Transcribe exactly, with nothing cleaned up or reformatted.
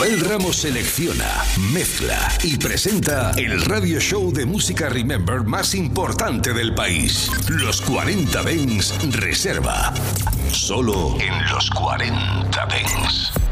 Abel Ramos selecciona, mezcla y presenta el radio show de música Remember más importante del país. Los cuarenta Dance Reserva. Solo en los cuarenta Dance.